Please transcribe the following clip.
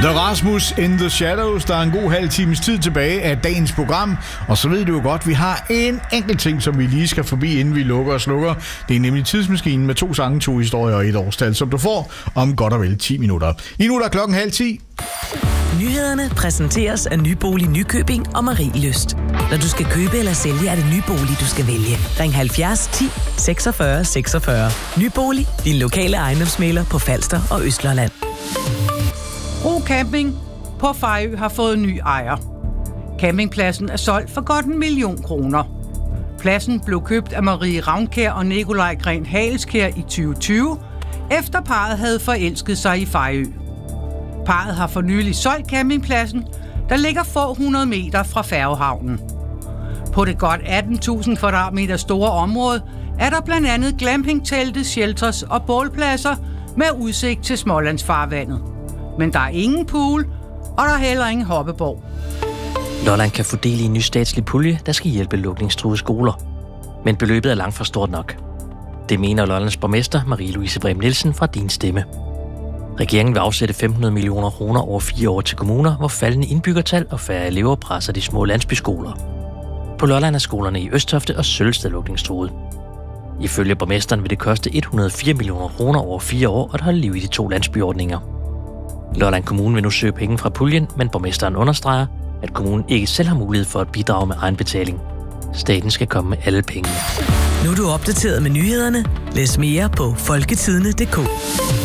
The Rasmus in the Shadows. Der er en god halv times tid tilbage af dagens program. Og så ved du jo godt, vi har en enkelt ting, som vi lige skal forbi, inden vi lukker og slukker. Det er nemlig tidsmaskinen med 2 sange, 2 historier og 1 årstal, som du får om godt og vel 10 minutter. Lige nu er der klokken 9:30. Nyhederne præsenteres af Nybolig Nykøbing og Marie Lyst. Når du skal købe eller sælge, er det Nybolig, du skal vælge. Ring 70 10 46 46. Nybolig, din lokale ejendomsmægler på Falster og Østlandet. Ro Camping på Fejø har fået ny ejer. Campingpladsen er solgt for godt 1 million kroner. Pladsen blev købt af Marie Ravnkær og Nikolaj Gren Haleskær i 2020, efter parret havde forelsket sig i Fejø. Parret har for nylig solgt campingpladsen, der ligger få 100 meter fra færgehavnen. På det godt 18.000 kvadratmeter store område er der blandt andet glampingtelte, shelters og bålpladser med udsigt til Smålandsfarvandet. Men der er ingen pool, og der er heller ingen hoppeborg. Lolland kan få del i en ny statslig pulje, der skal hjælpe lukningstruede skoler. Men beløbet er langt fra stort nok. Det mener Lollands borgmester Marie-Louise Brehm Nielsen fra Din Stemme. Regeringen vil afsætte 500 millioner kroner over 4 år til kommuner, hvor faldende indbyggertal og færre elever presser de små landsbyskoler. På Lolland er skolerne i Østofte og Søllested lukningstruede. Ifølge borgmesteren vil det koste 104 millioner kroner over 4 år at holde liv i de 2 landsbyordninger. Lolland Kommune vil nu søge penge fra puljen, men borgmesteren understreger, at kommunen ikke selv har mulighed for at bidrage med egenbetaling. Staten skal komme med alle pengene. Nu er du opdateret med nyhederne. Læs mere på folketidene.dk.